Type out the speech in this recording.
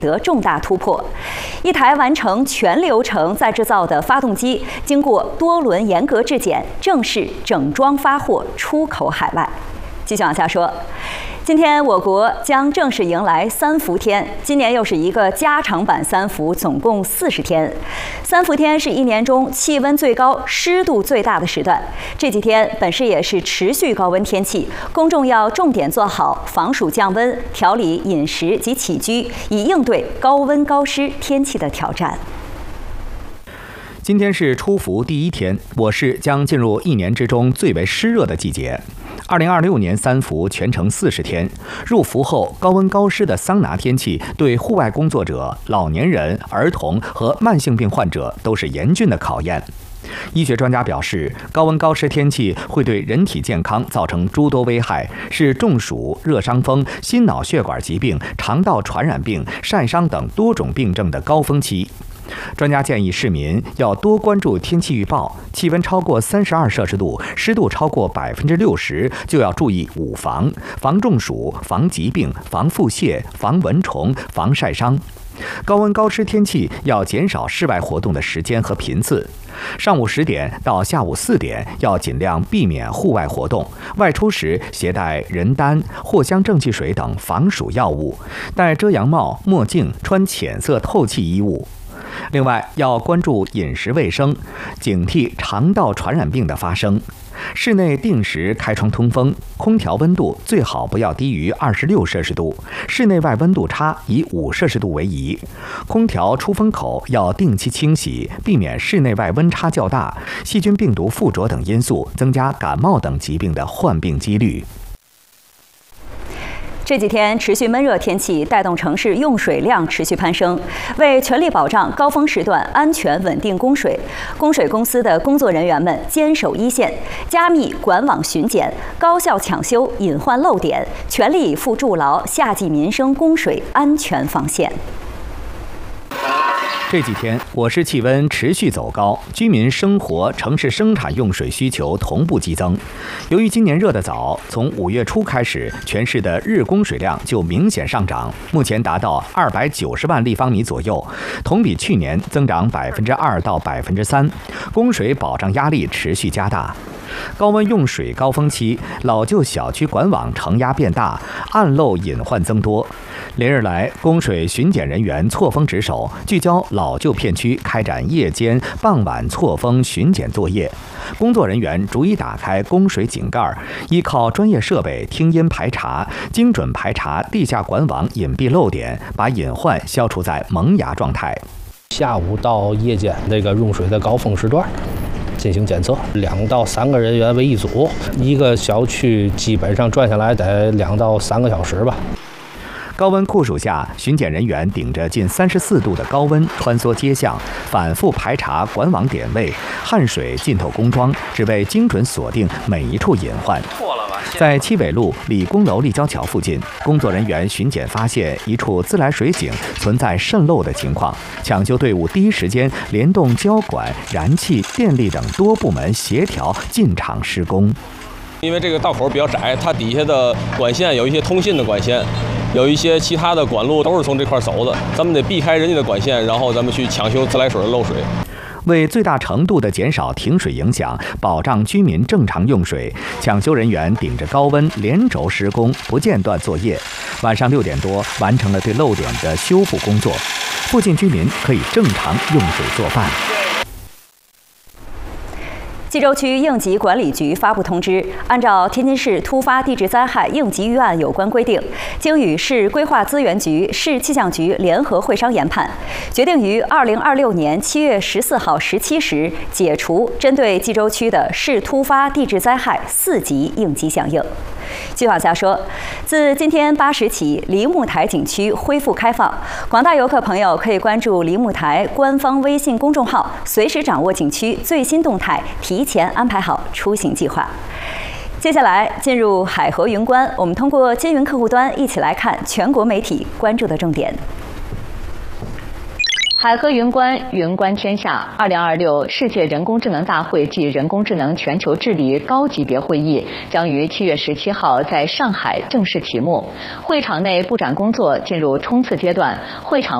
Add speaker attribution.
Speaker 1: 得重大突破，一台完成全流程再制造的发动机，经过多轮严格质检，正式整装发货出口海外。继续往下说，今天我国将正式迎来3伏天，今年又是一个加长版3伏，总共40天。3伏天是一年中气温最高、湿度最大的时段。这几天本市也是持续高温天气，公众要重点做好防暑降温、调理饮食及起居，以应对高温高湿天气的挑战。
Speaker 2: 今天是初伏第1天，我市将进入一年之中最为湿热的季节。2026年3伏全程40天，入伏后高温高湿的桑拿天气对户外工作者、老年人、儿童和慢性病患者都是严峻的考验。医学专家表示，高温高湿天气会对人体健康造成诸多危害，是中暑、热伤风、心脑血管疾病、肠道传染病、晒伤等多种病症的高峰期。专家建议市民要多关注天气预报，气温超过32摄氏度，湿度超过60%，就要注意5防：防中暑、防疾病、防腹泻、防蚊虫、防晒伤。高温高湿天气要减少室外活动的时间和频次，上午10点到下午4点要尽量避免户外活动，外出时携带人丹、藿香正气水等防暑药物，戴遮阳帽、墨镜，穿浅色透气衣物。另外，要关注饮食卫生，警惕肠道传染病的发生。室内定时开窗通风，空调温度最好不要低于26摄氏度，室内外温度差以5摄氏度为宜。空调出风口要定期清洗，避免室内外温差较大，细菌、病毒附着等因素增加感冒等疾病的患病几率。
Speaker 1: 这几天持续闷热天气带动城市用水量持续攀升，为全力保障高峰时段安全稳定供水，供水公司的工作人员们坚守一线，加密管网巡检，高效抢修隐患漏点，全力以赴筑牢夏季民生供水安全防线。
Speaker 2: 这几天，我市气温持续走高，居民生活、城市生产用水需求同步激增。由于今年热得早，从5月初开始，全市的日供水量就明显上涨，目前达到290万立方米左右，同比去年增长2%到3%，供水保障压力持续加大。高温用水高峰期，老旧小区管网承压变大，暗漏隐患增多。连日来，供水巡检人员错峰值守，聚焦老旧片区开展夜间、傍晚错峰巡检作业。工作人员逐一打开供水井盖，依靠专业设备听音排查，精准排查地下管网隐蔽漏点，把隐患消除在萌芽状态。
Speaker 3: 下午到夜间这个用水的高峰时段进行检测，2到3个人员为一组，一个小区基本上转下来得2到3个小时吧。
Speaker 2: 高温酷暑下，巡检人员顶着近34度的高温穿梭街巷，反复排查管网点位，汗水浸透工装，只为精准锁定每一处隐患。在七纬路理工楼立交桥附近，工作人员巡检发现一处自来水井存在渗漏的情况，抢修队伍第一时间联动交管、燃气、电力等多部门协调进场施工。
Speaker 4: 因为这个道口比较窄，它底下的管线有一些通信的管线，有一些其他的管路都是从这块走的，咱们得避开人家的管线，然后咱们去抢修自来水的漏水。
Speaker 2: 为最大程度地减少停水影响，保障居民正常用水，抢修人员顶着高温连轴施工，不间断作业。晚上6点多完成了对漏点的修补工作，附近居民可以正常用水做饭。
Speaker 1: 冀州区应急管理局发布通知，按照天津市突发地质灾害应急预案有关规定，经与市规划资源局、市气象局联合会商研判，决定于2026年7月14号17时解除针对冀州区的市突发地质灾害4级应急响应。继续往下说，自今天8时起，梨木台景区恢复开放，广大游客朋友可以关注梨木台官方微信公众号，随时掌握景区最新动态，提前安排好出行计划。接下来进入海河云观，我们通过金云客户端一起来看全国媒体关注的重点。
Speaker 5: 海河云观，云观天下。2026世界人工智能大会暨人工智能全球治理高级别会议将于7月17号在上海正式启幕。会场内布展工作进入冲刺阶段，会场